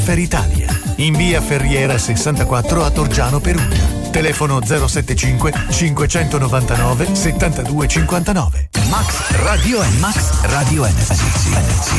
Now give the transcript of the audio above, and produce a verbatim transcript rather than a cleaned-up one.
Feritalia, in via Ferriera sessantaquattro a Torgiano Perugia. Telefono zero settantacinque cinquecentonovantanove settantadue cinquantanove. Max Radio Energy. Max Radio Energy.